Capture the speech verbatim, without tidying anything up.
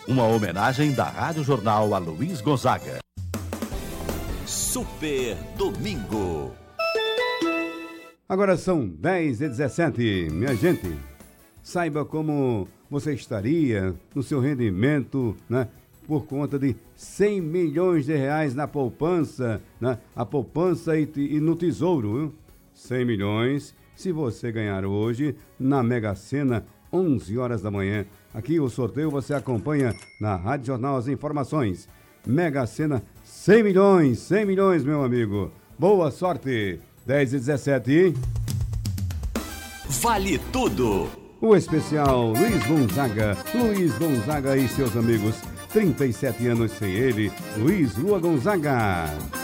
Uma homenagem da Rádio Jornal a Luiz Gonzaga. Super Domingo. Agora são dez e dezessete, minha gente. Saiba como você estaria no seu rendimento, né? Por conta de cem milhões de reais na poupança, né? A poupança e, e no tesouro, viu? cem milhões, se você ganhar hoje na Mega Sena, onze horas da manhã. Aqui o sorteio você acompanha na Rádio Jornal as informações. Mega Sena, cem milhões, cem milhões, meu amigo. Boa sorte. dez e dezessete. Vale tudo. O especial Luiz Gonzaga. Luiz Gonzaga e seus amigos. trinta e sete anos sem ele. Luiz Lua Gonzaga.